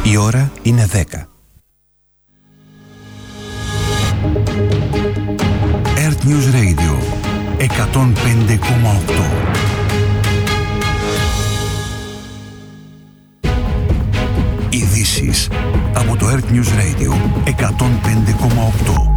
Η ώρα είναι 10. Earth News Radio 105,8. Ειδήσεις από το Earth News Radio 105,8.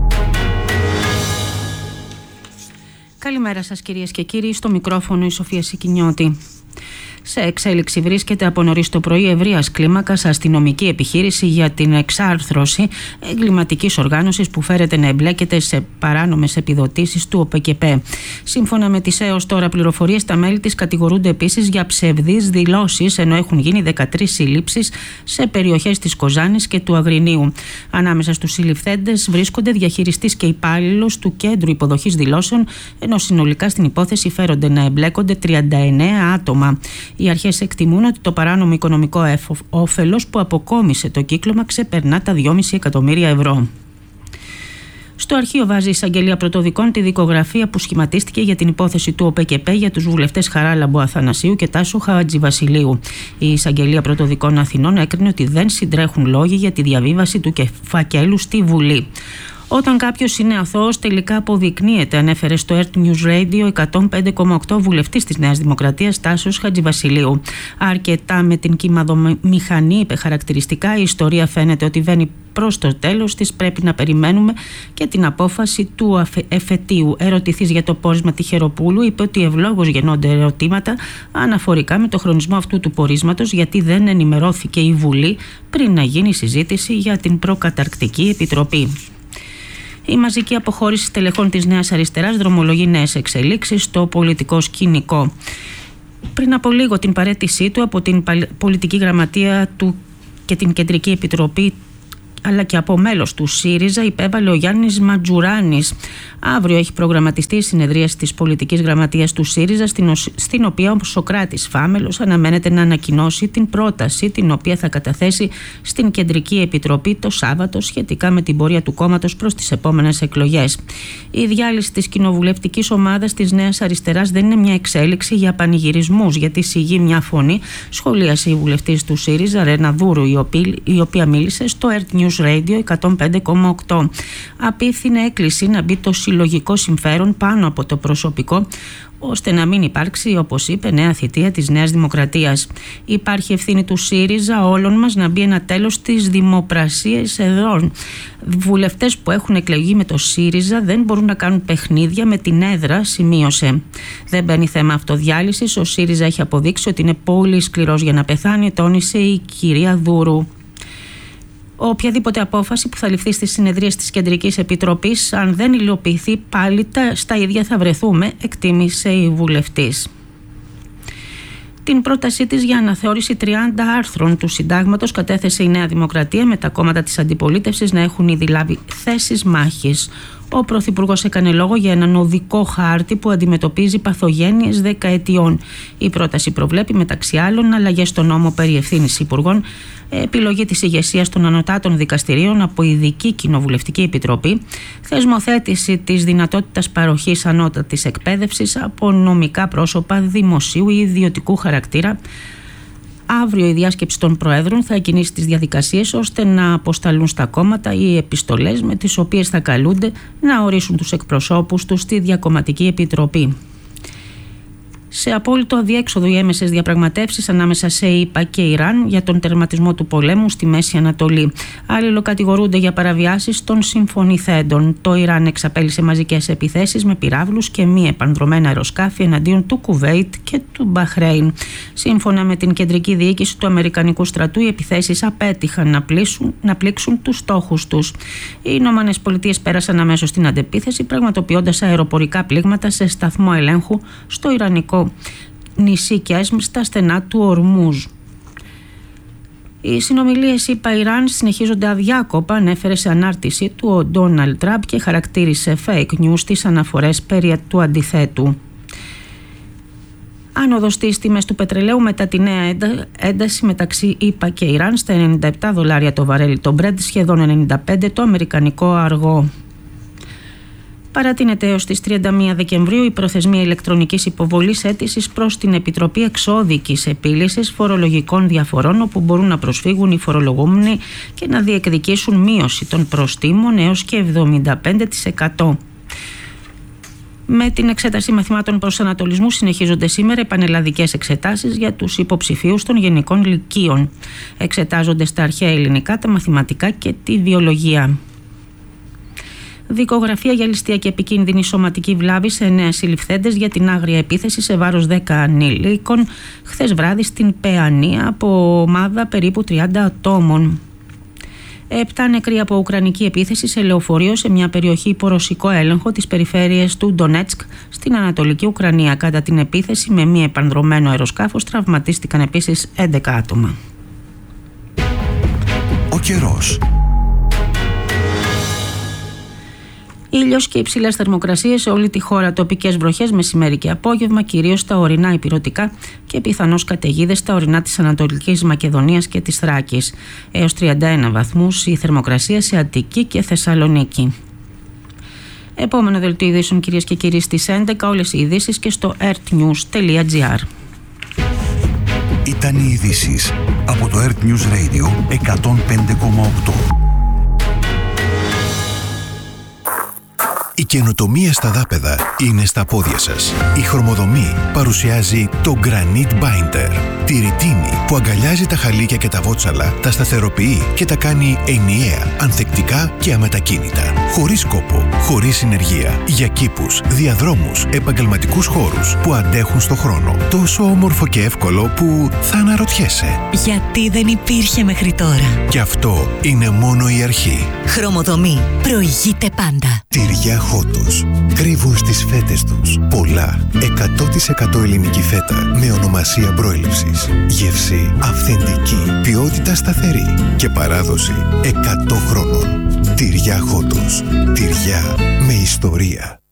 Καλημέρα σας κυρίες και κύριοι, στο μικρόφωνο η Σοφία Σικινιώτη. Σε εξέλιξη βρίσκεται από νωρίς το πρωί ευρείας κλίμακας αστυνομική επιχείρηση για την εξάρθρωση εγκληματικής οργάνωσης που φέρεται να εμπλέκεται σε παράνομες επιδοτήσεις του ΟΠΕΚΕΠΕ. Σύμφωνα με τις έως τώρα πληροφορίες, τα μέλη της κατηγορούνται επίσης για ψευδείς δηλώσεις, ενώ έχουν γίνει 13 συλλήψεις σε περιοχές της Κοζάνης και του Αγρινίου. Ανάμεσα στους συλληφθέντες βρίσκονται διαχειριστής και υπάλληλος του Κέντρου Υποδοχής Δηλώσεων, ενώ συνολικά στην υπόθεση φέρονται να εμπλέκονται 39 άτομα. Οι αρχές εκτιμούν ότι το παράνομο οικονομικό όφελος που αποκόμισε το κύκλωμα ξεπερνά τα 2,5 εκατομμύρια ευρώ. Στο αρχείο βάζει η Εισαγγελία Πρωτοδικών τη δικογραφία που σχηματίστηκε για την υπόθεση του ΟΠΕΚΕΠΕ για τους βουλευτές Χαράλαμπο Αθανασίου και Τάσο Χατζηβασιλείου. Η Εισαγγελία Πρωτοδικών Αθηνών έκρινε ότι δεν συντρέχουν λόγοι για τη διαβίβαση του φακέλου στη Βουλή. Όταν κάποιος είναι αθώος, τελικά αποδεικνύεται, ανέφερε στο Earth News Radio 105,8 βουλευτής της Νέας Δημοκρατίας Τάσος Χατζηβασιλείου. Αρκετά με την κυμαδομηχανή, είπε χαρακτηριστικά, η ιστορία φαίνεται ότι βαίνει προς το τέλος της. Πρέπει να περιμένουμε και την απόφαση του εφετείου. Ερωτηθής για το πόρισμα Τυχεροπούλου, είπε ότι ευλόγως γεννώνται ερωτήματα αναφορικά με το χρονισμό αυτού του πορίσματος, γιατί δεν ενημερώθηκε η Βουλή πριν να γίνει συζήτηση για την προκαταρκτική επιτροπή. Η μαζική αποχώρηση στελεχών της Νέας Αριστεράς δρομολογεί νέες εξελίξεις στο πολιτικό σκηνικό. Πριν από λίγο την παραίτησή του από την πολιτική γραμματεία του και την Κεντρική Επιτροπή, αλλά και από μέλος του ΣΥΡΙΖΑ, υπέβαλε ο Γιάννης Ματζουράνης. Αύριο έχει προγραμματιστεί η συνεδρίαση της πολιτικής γραμματείας του ΣΥΡΙΖΑ, στην οποία ο Σωκράτης Φάμελος αναμένεται να ανακοινώσει την πρόταση την οποία θα καταθέσει στην Κεντρική Επιτροπή το Σάββατο σχετικά με την πορεία του κόμματος προς τις επόμενες εκλογές. Η διάλυση της κοινοβουλευτικής ομάδας της Νέας Αριστεράς δεν είναι μια εξέλιξη για πανηγυρισμούς, γιατί σιγεί μια φωνή, σχολίασε η βουλευτής του ΣΥΡΙΖΑ Ρένα Δούρου, η οποία μίλησε στο Earth News Radio 105,8. Απίθυνε έκκληση να μπει το συλλογικό συμφέρον πάνω από το προσωπικό, ώστε να μην υπάρξει, όπως είπε, νέα θητεία της Νέας Δημοκρατίας. Υπάρχει ευθύνη του ΣΥΡΙΖΑ όλων μας να μπει ένα τέλος στις δημοπρασίες εδώ. Βουλευτές που έχουν εκλεγεί με το ΣΥΡΙΖΑ δεν μπορούν να κάνουν παιχνίδια με την έδρα, σημείωσε. Δεν μπαίνει θέμα αυτοδιάλυσης. Ο ΣΥΡΙΖΑ έχει αποδείξει ότι είναι πολύ σκληρός για να πεθάνει, τόνισε η κυρία Δούρου. Οποιαδήποτε απόφαση που θα ληφθεί στις συνεδρίες της Κεντρικής Επιτροπής, αν δεν υλοποιηθεί, πάλι στα ίδια θα βρεθούμε, εκτίμησε η βουλευτής. Την πρότασή της για αναθεώρηση 30 άρθρων του Συντάγματος κατέθεσε η Νέα Δημοκρατία, με τα κόμματα της αντιπολίτευσης να έχουν ήδη λάβει θέσεις μάχης. Ο Πρωθυπουργός έκανε λόγο για έναν οδικό χάρτη που αντιμετωπίζει παθογένειες δεκαετιών. Η πρόταση προβλέπει μεταξύ άλλων αλλαγές στον νόμο περί ευθύνης υπουργών, επιλογή της ηγεσίας των ανωτάτων δικαστηρίων από ειδική κοινοβουλευτική επιτροπή, θεσμοθέτηση της δυνατότητας παροχής ανώτατης εκπαίδευσης από νομικά πρόσωπα δημοσίου ή ιδιωτικού χαρακτήρα. Αύριο η διάσκεψη των Προέδρων θα εκκινήσει τις διαδικασίες ώστε να αποσταλούν στα κόμματα οι επιστολές με τις οποίες θα καλούνται να ορίσουν τους εκπροσώπους τους στη Διακομματική Επιτροπή. Σε απόλυτο αδιέξοδο οι έμεσες διαπραγματεύσεις ανάμεσα σε ΗΠΑ και Ιράν για τον τερματισμό του πολέμου στη Μέση Ανατολή. Αλληλοκατηγορούνται για παραβιάσεις των συμφωνηθέντων. Το Ιράν εξαπέλυσε μαζικές επιθέσεις με πυράβλους και μη επανδρομένα αεροσκάφη εναντίον του Κουβέιτ και του Μπαχρέιν. Σύμφωνα με την κεντρική διοίκηση του Αμερικανικού στρατού, οι επιθέσεις απέτυχαν να πλήξουν τους στόχους τους. Οι Ηνωμένες Πολιτείες πέρασαν αμέσως στην αντεπίθεση, πραγματοποιώντας αεροπορικά πλήγματα σε σταθμό ελέγχου στο Ιρανικό νησί Κέσμ στα στενά του Ορμούζ. Οι συνομιλίες ΗΠΑ-Ιράν συνεχίζονται αδιάκοπα, ανέφερε σε ανάρτησή του ο Ντόναλντ Τραμπ και χαρακτήρισε fake news τις αναφορές περί του αντιθέτου. Άνοδος στις τιμές του πετρελαίου μετά τη νέα ένταση μεταξύ ΗΠΑ και Ιράν στα $97 το βαρέλι το Brent, σχεδόν 95 το αμερικανικό αργό. Παρατείνεται έως τις 31 Δεκεμβρίου η προθεσμία ηλεκτρονικής υποβολής αίτησης προς την Επιτροπή Εξώδικης Επίλυσης Φορολογικών Διαφορών, όπου μπορούν να προσφύγουν οι φορολογούμενοι και να διεκδικήσουν μείωση των προστίμων έως και 75%. Με την εξέταση μαθημάτων προσανατολισμού συνεχίζονται σήμερα πανελλαδικές εξετάσεις για τους υποψηφίους των γενικών λυκείων. Εξετάζονται στα αρχαία ελληνικά, τα μαθηματικά και τη βιολογία. Δικογραφία για ληστεία και επικίνδυνη σωματική βλάβη σε 9 συλληφθέντες για την άγρια επίθεση σε βάρος 10 ανήλικων χθες βράδυ στην Παιανία από ομάδα περίπου 30 ατόμων. 7 νεκροί από ουκρανική επίθεση σε λεωφορείο σε μια περιοχή υπό ρωσικό έλεγχο της περιφέρειας του Ντονέτσκ στην Ανατολική Ουκρανία. Κατά την επίθεση με μη επανδρωμένο αεροσκάφος τραυματίστηκαν επίσης 11 άτομα. Ο καιρός. Ήλιος και υψηλές θερμοκρασίες σε όλη τη χώρα. Τοπικές βροχές μεσημέρι και απόγευμα, κυρίως στα ορεινά ηπειρωτικά και πιθανώς καταιγίδες στα ορεινά της Ανατολικής Μακεδονίας και της Θράκης. Έως 31 βαθμούς η θερμοκρασία σε Αττική και Θεσσαλονίκη. Επόμενο δελτίο ειδήσεων, κυρίες και κύριοι, στις 11. Όλες οι ειδήσεις και στο earthnews.gr. Ήταν οι ειδήσεις από το Earth News Radio 105,8. Η καινοτομία στα δάπεδα είναι στα πόδια σας. Η Χρωμοδομή παρουσιάζει το Granite Binder. Τη ρητίνη που αγκαλιάζει τα χαλίκια και τα βότσαλα, τα σταθεροποιεί και τα κάνει ενιαία, ανθεκτικά και αμετακίνητα. Χωρίς κόπο, χωρίς συνεργεία. Για κήπους, διαδρόμους, επαγγελματικούς χώρους που αντέχουν στο χρόνο. Τόσο όμορφο και εύκολο που θα αναρωτιέσαι. Γιατί δεν υπήρχε μέχρι τώρα. Και αυτό είναι μόνο η αρχή. Χρωμοδομή. Προηγείται πάντα. Τυριά Χότος. Κρύβουν στις φέτες τους πολλά 100% ελληνική φέτα με ονομασία προέλευσης. Γεύση αυθεντική, ποιότητα σταθερή και παράδοση 100 χρόνων. Τυριά Χότος. Τυριά με ιστορία.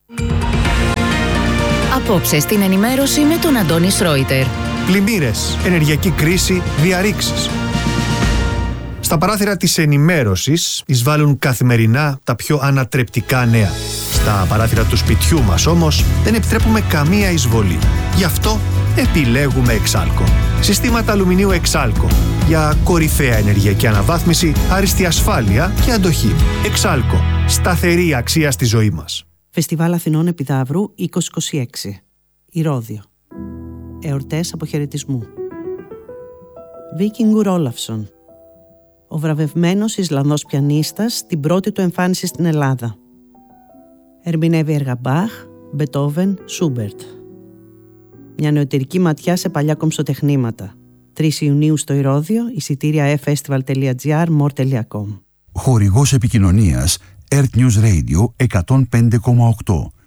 Απόψε στην ενημέρωση με τον Αντώνη Σρόιτερ. Πλημμύρες, ενεργειακή κρίση, διαρρήξεις. Στα παράθυρα της ενημέρωσης εισβάλλουν καθημερινά τα πιο ανατρεπτικά νέα. Στα παράθυρα του σπιτιού μας όμως δεν επιτρέπουμε καμία εισβολή. Γι' αυτό επιλέγουμε Εξάλκο. Συστήματα αλουμινίου Εξάλκο για κορυφαία ενεργειακή αναβάθμιση, άριστη ασφάλεια και αντοχή. Εξάλκο. Σταθερή αξία στη ζωή μας. Φεστιβάλ Αθηνών Επιδαύρου 2026. Ηρώδειο. Εορτές αποχαιρετισμού. Βίκινγκουρ Όλαφσον. Ο βραβευμένος Ισλανδός πιανίστας, την πρώτη του εμφάνιση στην Ελλάδα. Ερμηνεύει έργα Μπαχ, Μπετόβεν, Σούμπερτ. Μια νεωτερική ματιά σε παλιά κομψοτεχνήματα. 3 Ιουνίου στο Ηρώδειο, εισιτήρια festival.gr, more.com. Χορηγός επικοινωνίας Earth News Radio 105,8.